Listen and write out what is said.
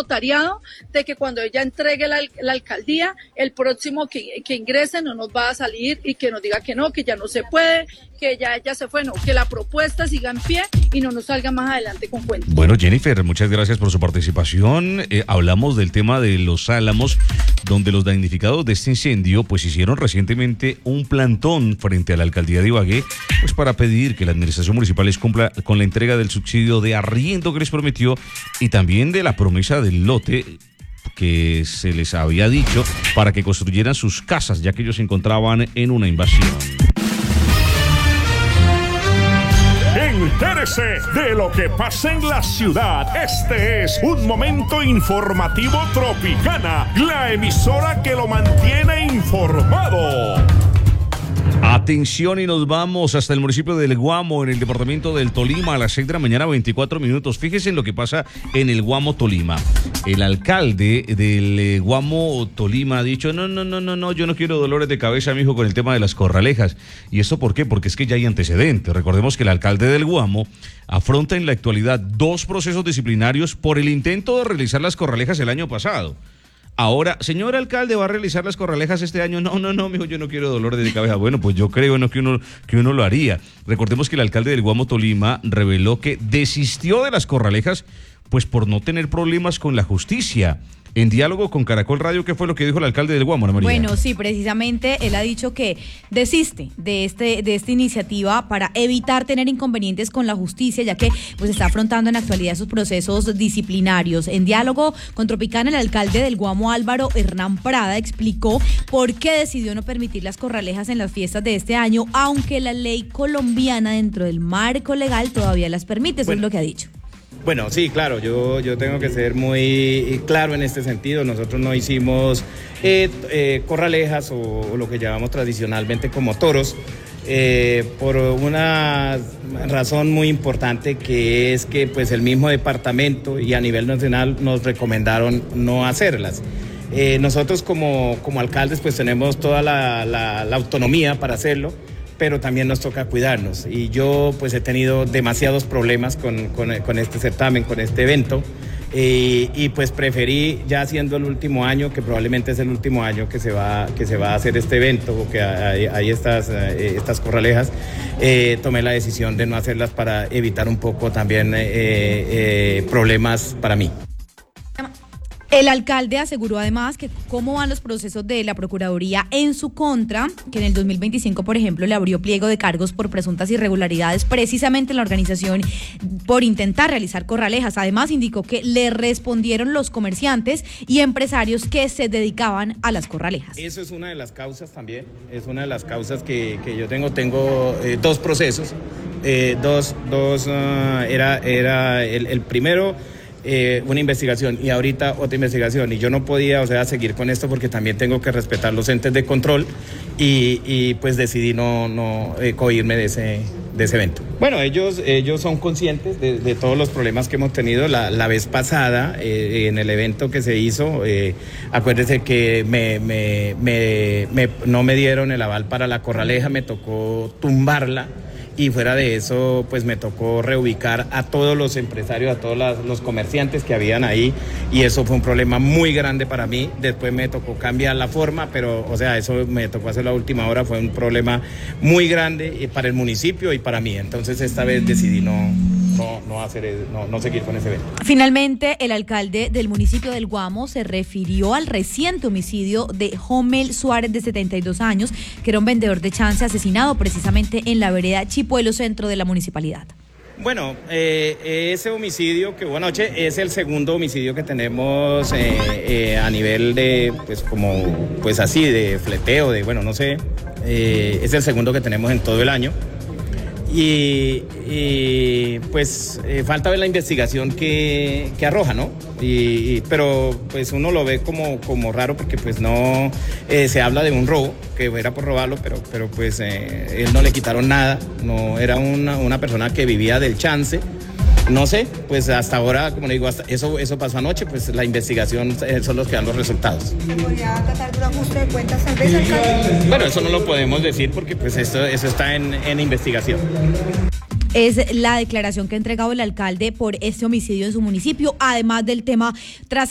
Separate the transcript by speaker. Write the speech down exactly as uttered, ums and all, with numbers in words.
Speaker 1: notariado de que cuando ella entregue la, la alcaldía, el próximo que, que ingrese no nos va a salir y que nos diga que no, que ya no se puede, que ya ella se fue, no, que la propuesta siga en pie y no nos salga más adelante con cuentos.
Speaker 2: Bueno, Jennifer, muchas gracias por su participación. Eh, hablamos del tema de Los Álamos, donde los damnificados de este incendio pues hicieron recientemente un plantón frente a la alcaldía de Ibagué, pues para pedir que la administración municipal les cumpla con la entrega del subsidio de arriendo que les prometió y también de la promesa del lote que se les había dicho para que construyeran sus casas, ya que ellos se encontraban en una invasión.
Speaker 3: Entérese de lo que pasa en la ciudad. Este es un momento informativo Tropicana, la emisora que lo mantiene informado.
Speaker 2: Atención y nos vamos hasta el municipio del Guamo, en el departamento del Tolima, a las seis de la mañana, veinticuatro minutos. Fíjense en lo que pasa en el Guamo, Tolima. El alcalde del eh, Guamo, Tolima, ha dicho, no, no, no, no, no, yo no quiero dolores de cabeza, mijo, con el tema de las corralejas. ¿Y esto por qué? Porque es que ya hay antecedentes. Recordemos que el alcalde del Guamo afronta en la actualidad dos procesos disciplinarios por el intento de realizar las corralejas el año pasado. Ahora, señor alcalde, ¿va a realizar las corralejas este año? No, no, no, mijo, yo no quiero dolor de cabeza. Bueno, pues yo creo no, que, uno, que uno lo haría. Recordemos que el alcalde del Guamo, Tolima, reveló que desistió de las corralejas pues por no tener problemas con la justicia. En diálogo con Caracol Radio, ¿qué fue lo que dijo el alcalde del Guamo, Ana María?
Speaker 4: Bueno, sí, precisamente él ha dicho que desiste de este de esta iniciativa para evitar tener inconvenientes con la justicia, ya que pues está afrontando en la actualidad sus procesos disciplinarios. En diálogo con Tropicana, el alcalde del Guamo, Álvaro Hernán Prada, explicó por qué decidió no permitir las corralejas en las fiestas de este año, aunque la ley colombiana dentro del marco legal todavía las permite. Eso bueno. es lo que ha dicho.
Speaker 5: Bueno, sí, claro, yo, yo tengo que ser muy claro en este sentido. Nosotros no hicimos eh, eh, corralejas o, o lo que llamamos tradicionalmente como toros, eh, por una razón muy importante, que es que pues el mismo departamento y a nivel nacional nos recomendaron no hacerlas. Eh, nosotros como, como alcaldes pues tenemos toda la, la, la autonomía para hacerlo, pero también nos toca cuidarnos. Y yo pues he tenido demasiados problemas con, con, con este certamen, con este evento, eh, y pues preferí, ya siendo el último año, que probablemente es el último año que se va, que se va a hacer este evento, o que hay, hay estas, eh, estas corralejas, eh, tomé la decisión de no hacerlas para evitar un poco también eh, eh, problemas para mí.
Speaker 4: El alcalde aseguró además que cómo van los procesos de la Procuraduría en su contra, que en el dos mil veinticinco, por ejemplo, le abrió pliego de cargos por presuntas irregularidades precisamente en la organización por intentar realizar corralejas. Además, indicó que le respondieron los comerciantes y empresarios que se dedicaban a las corralejas.
Speaker 5: Eso es una de las causas también, es una de las causas que, que yo tengo. Tengo eh, dos procesos, eh, dos, dos, uh, era, era el, el primero... Eh, una investigación y ahorita otra investigación, y yo no podía, o sea, seguir con esto porque también tengo que respetar los entes de control y, y pues decidí no, no eh, cohirme de ese, de ese evento. Bueno, ellos, ellos son conscientes de, de todos los problemas que hemos tenido la, la vez pasada eh, en el evento que se hizo. Eh, acuérdense que me, me, me, me, no me dieron el aval para la corraleja, me tocó tumbarla. Y fuera de eso, pues me tocó reubicar a todos los empresarios, a todos las, los comerciantes que habían ahí, y eso fue un problema muy grande para mí. Después me tocó cambiar la forma, pero, o sea, eso me tocó hacer la última hora, fue un problema muy grande para el municipio y para mí. Entonces esta vez decidí no, no, no, hacer, no, no seguir con ese evento.
Speaker 4: Finalmente, el alcalde del municipio del Guamo se refirió al reciente homicidio de Homel Suárez, de setenta y dos años, que era un vendedor de chance asesinado precisamente en la vereda Chipuelo, centro de la municipalidad.
Speaker 5: Bueno, eh, ese homicidio que hubo anoche es el segundo homicidio que tenemos eh, eh, a nivel de, pues como, pues así, de fleteo, de, bueno, no sé, eh, es el segundo que tenemos en todo el año. Y, y pues eh, falta ver la investigación que, que arroja, ¿no? Y, y, pero pues uno lo ve como, como raro porque pues no eh, se habla de un robo, que era por robarlo, pero, pero pues eh, él no le quitaron nada, no era una, una persona que vivía del chance. No sé, pues hasta ahora, como le digo, hasta eso, eso pasó anoche, pues la investigación eh, son los que dan los resultados.
Speaker 6: ¿Se podría tratar de un ajuste de cuentas tal vez, alcalde?
Speaker 5: Bueno, eso no lo podemos decir porque pues esto, eso está en, en investigación.
Speaker 4: Es la declaración que ha entregado el alcalde por este homicidio en su municipio, además del tema tras